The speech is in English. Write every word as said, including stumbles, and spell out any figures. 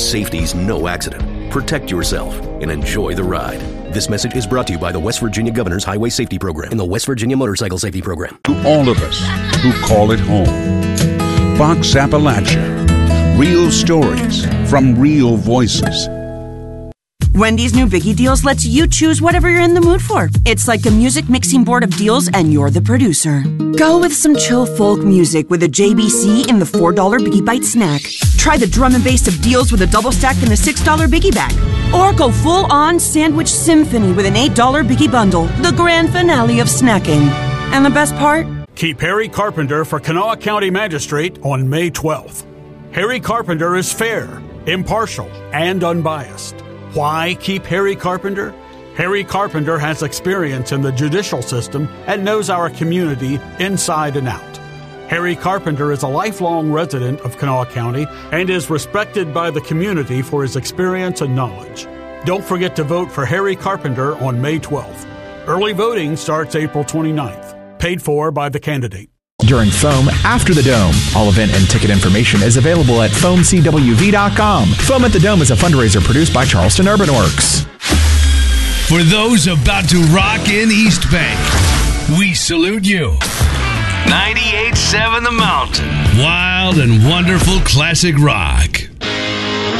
safety's no accident. Protect yourself and enjoy the ride. This message is brought to you by the West Virginia Governor's Highway Safety Program and the West Virginia Motorcycle Safety Program. To all of us who call it home. Fox Appalachia. Real stories from real voices. Wendy's new Biggie Deals lets you choose whatever you're in the mood for. It's like a music mixing board of deals, and you're the producer. Go with some chill folk music with a J B C in the four dollar Biggie Bite snack. Try the drum and bass of deals with a double stack in the six dollar Biggie bag. Or go full-on sandwich symphony with an eight dollar Biggie bundle. The grand finale of snacking. And the best part? Keep Harry Carpenter for Kanawha County Magistrate on May twelfth. Harry Carpenter is fair, impartial, and unbiased. Why keep Harry Carpenter? Harry Carpenter has experience in the judicial system and knows our community inside and out. Harry Carpenter is a lifelong resident of Kanawha County and is respected by the community for his experience and knowledge. Don't forget to vote for Harry Carpenter on May twelfth. Early voting starts April twenty-ninth. Paid for by the candidate. During Foam After the Dome. All event and ticket information is available at foam c w v dot com. Foam at the Dome is a fundraiser produced by Charleston Urban Works. For those about to rock in East Bank, we salute you. ninety-eight point seven The Mountain. Wild and wonderful classic rock.